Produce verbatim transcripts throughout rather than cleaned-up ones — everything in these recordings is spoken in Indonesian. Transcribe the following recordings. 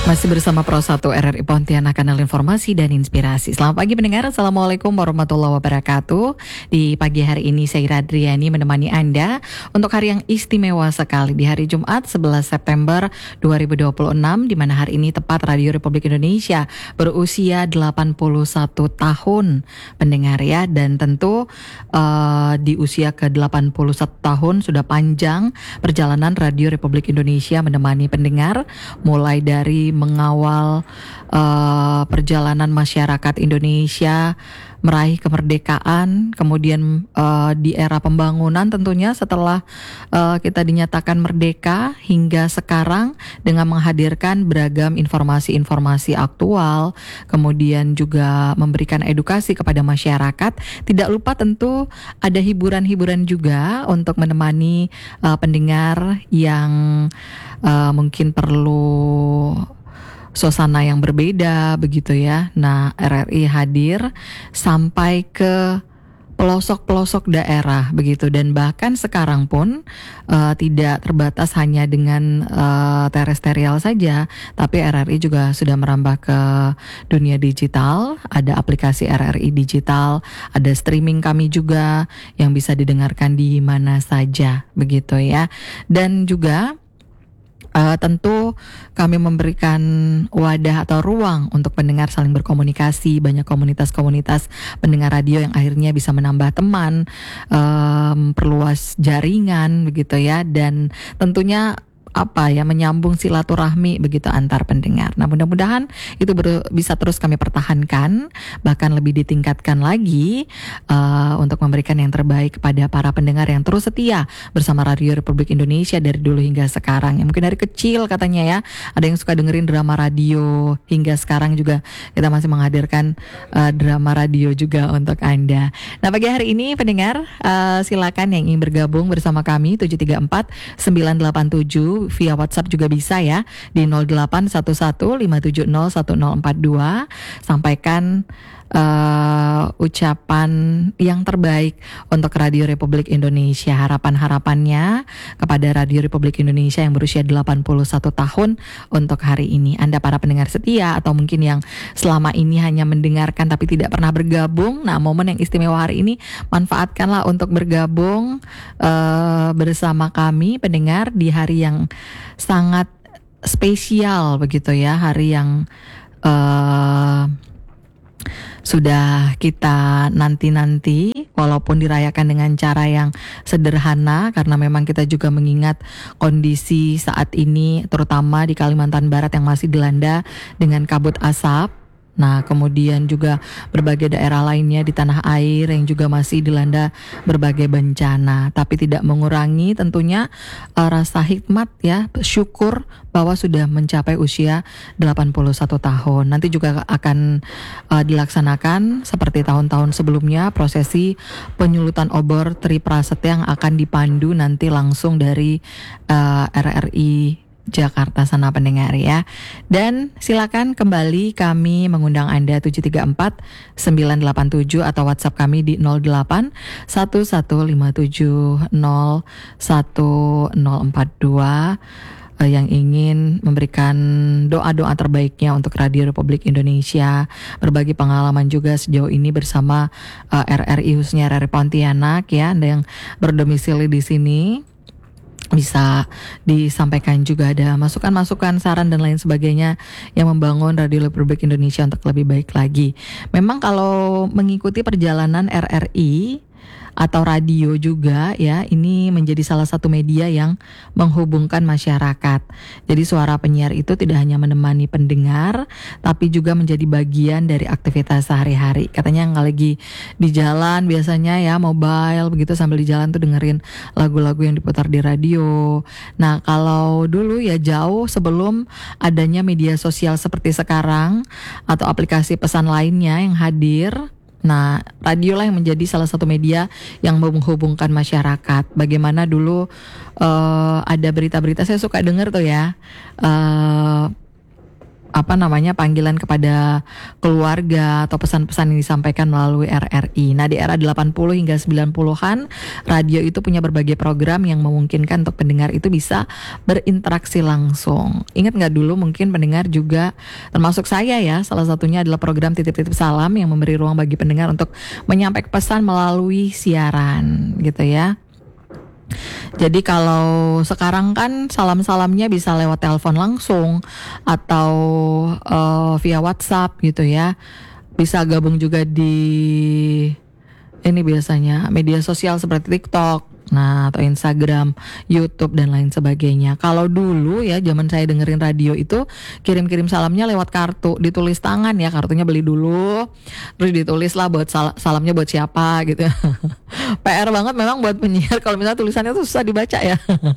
Masih bersama Pro satu R R I Pontianak, kanal informasi dan inspirasi. Selamat pagi pendengar, Assalamualaikum warahmatullahi wabarakatuh. Di pagi hari ini saya Ira Adriani menemani Anda untuk hari yang istimewa sekali di hari Jumat sebelas September dua ribu dua puluh enam, di mana hari ini tepat Radio Republik Indonesia berusia delapan puluh satu tahun pendengar ya. Dan tentu uh, di usia ke delapan puluh satu tahun sudah panjang perjalanan Radio Republik Indonesia menemani pendengar, mulai dari mengawal uh, perjalanan masyarakat Indonesia meraih kemerdekaan, kemudian uh, di era pembangunan tentunya setelah uh, kita dinyatakan merdeka hingga sekarang dengan menghadirkan beragam informasi-informasi aktual, kemudian juga memberikan edukasi kepada masyarakat. Tidak lupa tentu ada hiburan-hiburan juga untuk menemani uh, pendengar yang uh, mungkin perlu suasana yang berbeda begitu ya. Nah, R R I hadir sampai ke pelosok-pelosok daerah begitu, dan bahkan sekarang pun uh, tidak terbatas hanya dengan uh, terestrial saja, tapi R R I juga sudah merambah ke dunia digital. Ada aplikasi R R I digital, ada streaming kami juga yang bisa didengarkan di mana saja begitu ya. Dan juga Uh, tentu kami memberikan wadah atau ruang untuk pendengar saling berkomunikasi. Banyak komunitas-komunitas pendengar radio yang akhirnya bisa menambah teman, um, perluas jaringan begitu ya, dan tentunya apa ya, menyambung silaturahmi begitu antar pendengar. Nah, mudah-mudahan itu ber- bisa terus kami pertahankan, bahkan lebih ditingkatkan lagi uh, untuk memberikan yang terbaik kepada para pendengar yang terus setia bersama Radio Republik Indonesia dari dulu hingga sekarang. Ya, mungkin dari kecil katanya ya, ada yang suka dengerin drama radio, hingga sekarang juga kita masih menghadirkan uh, drama radio juga untuk Anda. Nah, pagi hari ini pendengar, uh, silakan yang ingin bergabung bersama kami tujuh tiga empat sembilan delapan tujuh via WhatsApp juga bisa ya di nol delapan satu satu lima tujuh nol satu nol empat dua. Sampaikan uh, ucapan yang terbaik untuk Radio Republik Indonesia, harapan-harapannya kepada Radio Republik Indonesia yang berusia delapan puluh satu tahun untuk hari ini. Anda para pendengar setia atau mungkin yang selama ini hanya mendengarkan tapi tidak pernah bergabung, nah momen yang istimewa hari ini manfaatkanlah untuk bergabung uh, bersama kami pendengar di hari yang sangat spesial begitu ya, hari yang uh, sudah kita nanti-nanti, walaupun dirayakan dengan cara yang sederhana karena memang kita juga mengingat kondisi saat ini terutama di Kalimantan Barat yang masih dilanda dengan kabut asap. Nah, kemudian juga berbagai daerah lainnya di tanah air yang juga masih dilanda berbagai bencana, tapi tidak mengurangi tentunya uh, rasa hikmat ya, syukur bahwa sudah mencapai usia delapan puluh satu tahun. Nanti juga akan uh, dilaksanakan seperti tahun-tahun sebelumnya prosesi penyulutan obor Tri Prasetya yang akan dipandu nanti langsung dari uh, R R I Jakarta sana pendengar ya. Dan silakan kembali kami mengundang Anda tujuh tiga empat sembilan delapan tujuh atau WhatsApp kami di nol delapan satu satu lima tujuh nol satu nol empat dua eh, yang ingin memberikan doa-doa terbaiknya untuk Radio Republik Indonesia, berbagi pengalaman juga sejauh ini bersama uh, R R I khususnya R R I Pontianak ya. Anda yang berdomisili di sini bisa disampaikan juga, ada masukan-masukan, saran dan lain sebagainya yang membangun Radio Republik Indonesia untuk lebih baik lagi. Memang kalau mengikuti perjalanan R R I atau radio juga ya, ini menjadi salah satu media yang menghubungkan masyarakat. Jadi suara penyiar itu tidak hanya menemani pendengar, tapi juga menjadi bagian dari aktivitas sehari-hari. Katanya yang lagi di jalan biasanya ya, mobile begitu, sambil di jalan tuh dengerin lagu-lagu yang diputar di radio. Nah, kalau dulu ya jauh sebelum adanya media sosial seperti sekarang atau aplikasi pesan lainnya yang hadir, nah, radio lah yang menjadi salah satu media yang menghubungkan masyarakat. Bagaimana dulu uh, ada berita-berita, saya suka dengar tuh ya, uh, apa namanya panggilan kepada keluarga atau pesan-pesan yang disampaikan melalui R R I. Nah, di era delapan puluh hingga sembilan puluhan, radio itu punya berbagai program yang memungkinkan untuk pendengar itu bisa berinteraksi langsung. Ingat nggak dulu mungkin pendengar juga, termasuk saya ya, salah satunya adalah program Titip-Titip Salam yang memberi ruang bagi pendengar untuk menyampaikan pesan melalui siaran gitu ya. Jadi kalau sekarang kan salam-salamnya bisa lewat telepon langsung atau uh, via WhatsApp gitu ya. Bisa gabung juga di ini biasanya media sosial seperti TikTok, nah atau Instagram, YouTube dan lain sebagainya. Kalau dulu ya zaman saya dengerin radio itu kirim-kirim salamnya lewat kartu, ditulis tangan ya, kartunya beli dulu, terus ditulis lah buat sal- salamnya buat siapa gitu. P R banget memang buat penyiar kalau misalnya tulisannya tuh susah dibaca ya.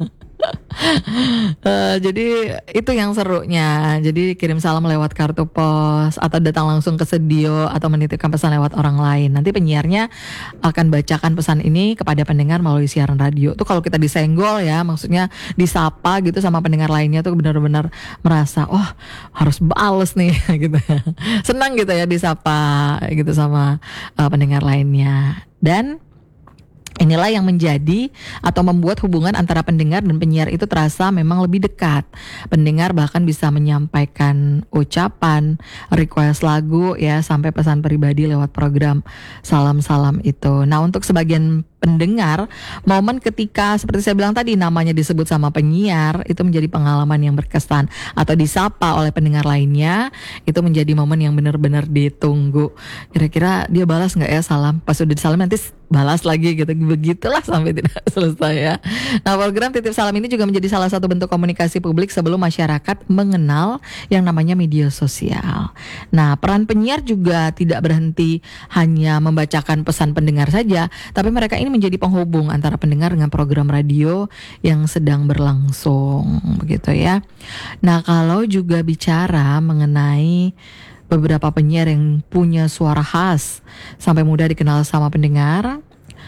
uh, jadi itu yang serunya. Jadi kirim salam lewat kartu pos atau datang langsung ke studio atau menitipkan pesan lewat orang lain. Nanti penyiarnya akan bacakan pesan ini kepada pendengar melalui siaran radio. Tuh kalau kita disenggol ya, maksudnya disapa gitu sama pendengar lainnya tuh benar-benar merasa oh harus bales nih gitu. Senang gitu ya disapa gitu sama uh, pendengar lainnya. Dan inilah yang menjadi atau membuat hubungan antara pendengar dan penyiar itu terasa memang lebih dekat. Pendengar bahkan bisa menyampaikan ucapan, request lagu ya, sampai pesan pribadi lewat program salam-salam itu. Nah, untuk sebagian pendengar, momen ketika seperti saya bilang tadi namanya disebut sama penyiar itu menjadi pengalaman yang berkesan, atau disapa oleh pendengar lainnya itu menjadi momen yang benar-benar ditunggu. Kira-kira dia balas nggak ya salam? Pas udah disalam nanti balas lagi gitu, begitulah sampai tidak selesai ya. Nah, program Titip Salam ini juga menjadi salah satu bentuk komunikasi publik sebelum masyarakat mengenal yang namanya media sosial. Nah, peran penyiar juga tidak berhenti hanya membacakan pesan pendengar saja, tapi mereka ini menjadi penghubung antara pendengar dengan program radio yang sedang berlangsung, begitu ya. Nah, kalau juga bicara mengenai beberapa penyiar yang punya suara khas sampai mudah dikenal sama pendengar,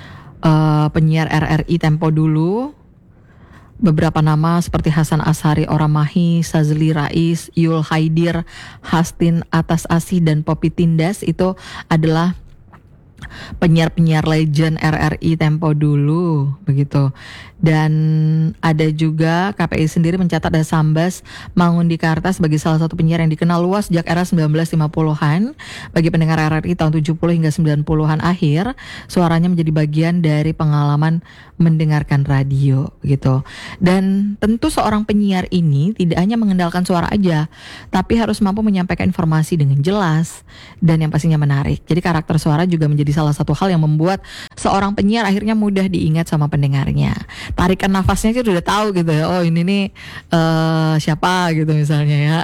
uh, penyiar R R I tempo dulu, beberapa nama seperti Hasan Ashari, Oramahi, Sazli Rais, Yul Haidir, Hastin Atas Asih dan Popi Tindas itu adalah penyiar-penyiar legend R R I tempo dulu begitu. Dan ada juga K P I sendiri mencatat ada Sambas Mangundikarta sebagai salah satu penyiar yang dikenal luas sejak era sembilan belas lima puluhan. Bagi pendengar R R I tahun tujuh puluh hingga sembilan puluhan akhir, suaranya menjadi bagian dari pengalaman mendengarkan radio gitu. Dan tentu seorang penyiar ini tidak hanya mengandalkan suara aja, tapi harus mampu menyampaikan informasi dengan jelas dan yang pastinya menarik. Jadi karakter suara juga menjadi salah satu hal yang membuat seorang penyiar akhirnya mudah diingat sama pendengarnya. Tarikan nafasnya sih udah tahu gitu ya. Oh ini nih uh, siapa gitu misalnya ya.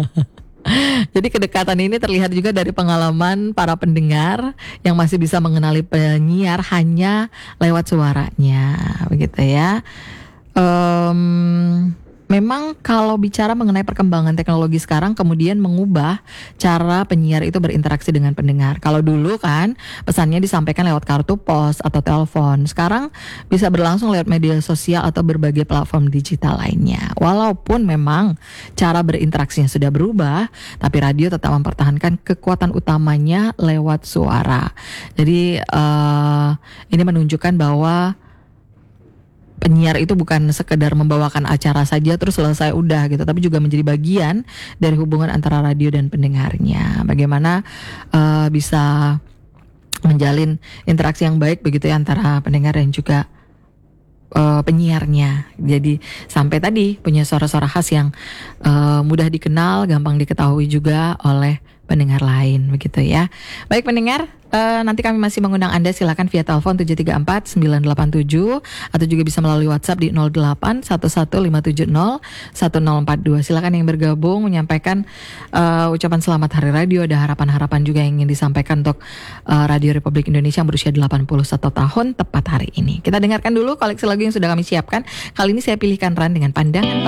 Jadi kedekatan ini terlihat juga dari pengalaman para pendengar yang masih bisa mengenali penyiar hanya lewat suaranya, begitu ya. Um, Memang kalau bicara mengenai perkembangan teknologi sekarang kemudian mengubah cara penyiar itu berinteraksi dengan pendengar. Kalau dulu kan pesannya disampaikan lewat kartu pos atau telepon. Sekarang bisa berlangsung lewat media sosial atau berbagai platform digital lainnya. Walaupun memang cara berinteraksinya sudah berubah, tapi radio tetap mempertahankan kekuatan utamanya lewat suara. Jadi uh, ini menunjukkan bahwa penyiar itu bukan sekedar membawakan acara saja terus selesai udah gitu, tapi juga menjadi bagian dari hubungan antara radio dan pendengarnya. Bagaimana uh, bisa menjalin interaksi yang baik begitu ya antara pendengar dan juga uh, penyiarnya. Jadi sampai tadi punya suara-suara khas yang uh, mudah dikenal, gampang diketahui juga oleh pendengar lain begitu ya. Baik pendengar, uh, nanti kami masih mengundang Anda, silakan via telepon tujuh tiga empat sembilan delapan tujuh atau juga bisa melalui WhatsApp di nol delapan satu satu lima tujuh nol satu nol empat dua. Silakan yang bergabung menyampaikan uh, ucapan selamat Hari Radio, ada harapan-harapan juga yang ingin disampaikan untuk uh, Radio Republik Indonesia yang berusia delapan puluh satu tahun tepat hari ini. Kita dengarkan dulu koleksi lagu yang sudah kami siapkan. Kali ini saya pilihkan Ran dengan Pandangan